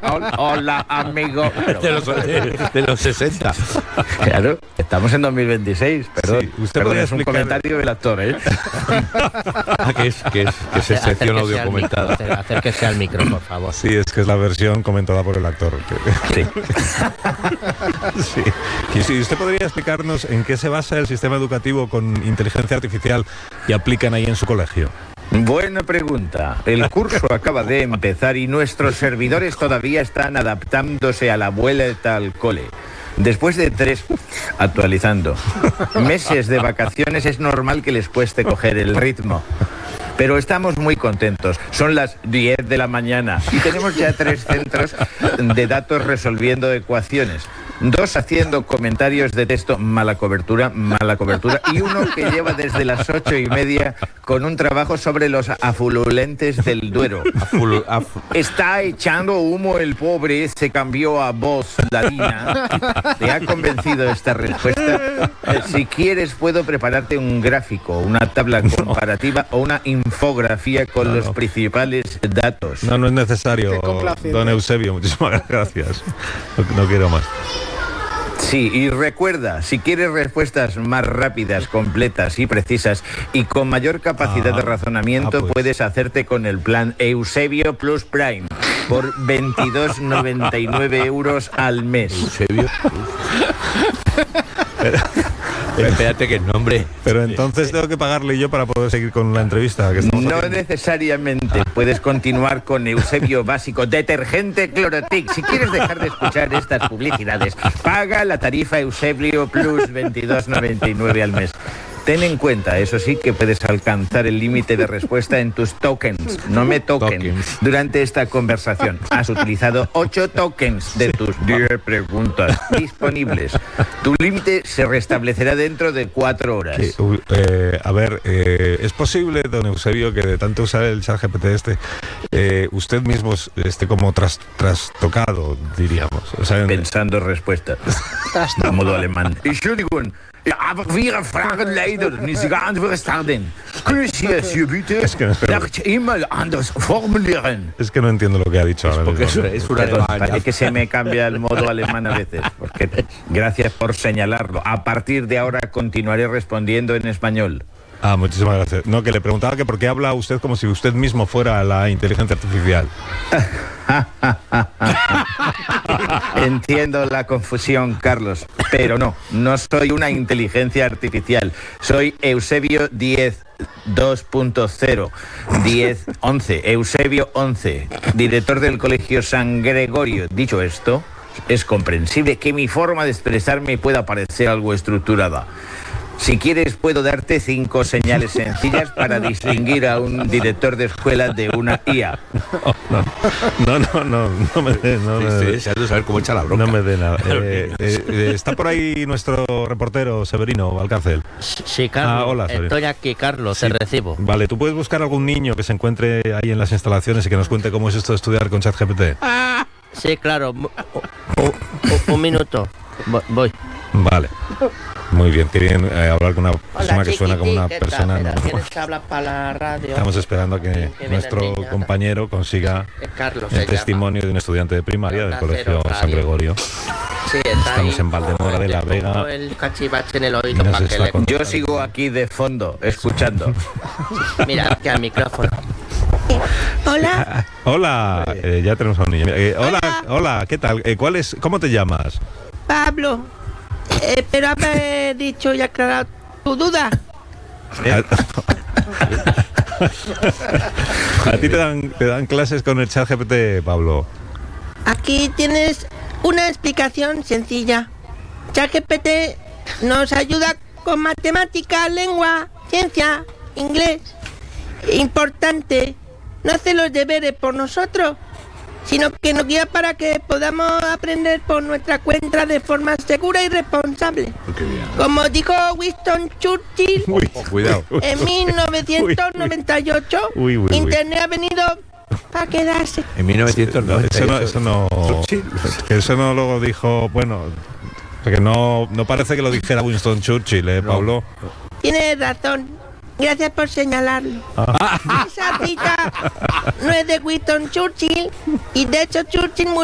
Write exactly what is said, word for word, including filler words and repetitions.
Hola, amigo. Claro, de, los, de, de los sesenta. Claro, estamos en dos mil veintiséis. Perdón, sí, usted perdón, es explicar... un comentario del actor, ¿eh? Ah, que es, que es, que es sección audio comentada. Acérquese al micro, por favor. Sí, es que es la versión comentada por el actor. Sí. Sí. Y si usted podría explicarnos en qué se basa el sistema educativo con inteligencia artificial que aplican ahí en su colegio. Buena pregunta. El curso acaba de empezar y nuestros servidores todavía están adaptándose a la vuelta al cole. Después de tres, actualizando, meses de vacaciones, es normal que les cueste coger el ritmo. Pero estamos muy contentos. Son las diez de la mañana y tenemos ya tres centros de datos resolviendo ecuaciones. Dos haciendo comentarios de texto, mala cobertura, mala cobertura, y uno que lleva desde las ocho y media con un trabajo sobre los afluentes del Duero. Afulu, afu... Está echando humo el pobre, se cambió a voz latina. ¿Te ha convencido esta respuesta? Eh, si quieres puedo prepararte un gráfico, una tabla comparativa o una infografía con no, los no. principales datos. No, no es necesario, don Eusebio, muchísimas gracias. No, no quiero más. Sí, y recuerda, si quieres respuestas más rápidas, completas y precisas y con mayor capacidad ah, de razonamiento, ah, pues. puedes hacerte con el plan Eusebio Plus Prime por veintidós noventa y nueve euros al mes. Eusebio. Pero, espérate que el nombre... Pero entonces tengo que pagarle yo para poder seguir con la entrevista. Que no haciendo. necesariamente. Puedes continuar con Eusebio Básico, detergente Clorotic. Si quieres dejar de escuchar estas publicidades, paga la tarifa Eusebio Plus veintidós noventa y nueve al mes. Ten en cuenta, eso sí, que puedes alcanzar el límite de respuesta en tus tokens. No me toquen. Tokens. Durante esta conversación has utilizado ocho tokens de tus diez preguntas disponibles. Tu límite se restablecerá dentro de cuatro horas. Sí, uh, eh, a ver, eh, ¿es posible, don Eusebio, que de tanto usar el ChatGPT este, eh, usted mismo esté como tras, trastocado, diríamos? O sea, en... Pensando respuestas. A modo alemán. Entschuldigung. Ja, aber wir fragen leider nicht ganz verstanden. Können Sie es bitte nach E-Mail anders formulieren? Es que no entiendo lo que ha dicho ahora. Porque eso es una Parece que se me cambia el modo alemán a veces. Porque, gracias por señalarlo. A partir de ahora continuaré respondiendo en español. Ah, muchísimas gracias. No, que le preguntaba que por qué habla usted como si usted mismo fuera la inteligencia artificial. Entiendo la confusión, Carlos, pero no, no soy una inteligencia artificial. Soy Eusebio diez dos punto cero, diez once, Eusebio once, director del Colegio San Gregorio. Dicho esto, es comprensible que mi forma de expresarme pueda parecer algo estructurada. Si quieres, puedo darte cinco señales sencillas para distinguir a un director de escuela de una I A. No, no, no, no me dé no sí, sí, deseando saber cómo echa la bronca. No me dé nada. Eh, eh, eh, está por ahí nuestro reportero Severino Valcárcel. Sí, Carlos. Ah, hola, Severino. Estoy aquí, Carlos, sí. Te recibo. Vale, ¿tú puedes buscar algún niño que se encuentre ahí en las instalaciones y que nos cuente cómo es esto de estudiar con ChatGPT? Sí, claro. Un, un, un minuto. Voy. Vale. Muy bien, querían eh, hablar con una persona Hola, que suena como una persona. No. ¿Tienes que hablar para la radio? Estamos esperando a que, que nuestro compañero consiga Carlos, el testimonio llama. de un estudiante de primaria del Colegio San Gregorio. Sí, está Estamos ahí. en Valdemora de la Vega. El cachivache en el oído para que le... Yo sigo aquí de fondo, escuchando. Mira, aquí al micrófono. Hola. Hola, eh, ya tenemos a un niño. Eh, hola, hola, ¿qué tal? Eh, ¿cuál es? ¿Cómo te llamas? Pablo. Eh, pero haber dicho y aclarado tu duda. ¿Eh? ¿A ti te dan, te dan clases con el ChatGPT, Pablo? Aquí tienes una explicación sencilla. ChatGPT nos ayuda con matemática, lengua, ciencia, inglés. Importante, no hace los deberes por nosotros, sino que nos guía para que podamos aprender por nuestra cuenta de forma segura y responsable. Como dijo Winston Churchill, uy, cuidado. en mil novecientos noventa y ocho, uy, uy, uy, Internet ha venido para quedarse. En mil novecientos noventa y ocho. Eso no, eso no, eso no lo dijo, bueno, que no, no parece que lo dijera Winston Churchill, ¿eh, Pablo? Tienes razón. Gracias por señalarlo. Ah. Esa cita no es de Winston Churchill y de hecho Churchill murió